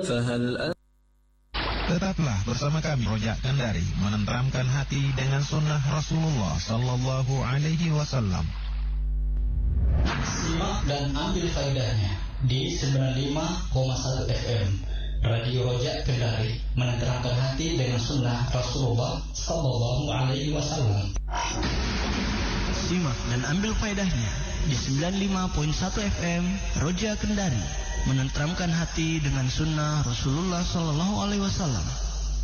فهل Tetaplah bersama kami Rojak Kendari, menenteramkan hati dengan sunnah Rasulullah Sallallahu Alaihi Wasallam. Simak dan ambil faedahnya di 95,1 FM Radio Rojak Kendari, menenteramkan hati dengan sunnah Rasulullah Sallallahu Alaihi Wasallam. Simak dan ambil faedahnya di 95.1 FM Roja Kendari, menenteramkan hati dengan sunnah Rasulullah Sallallahu Alaihi Wasallam.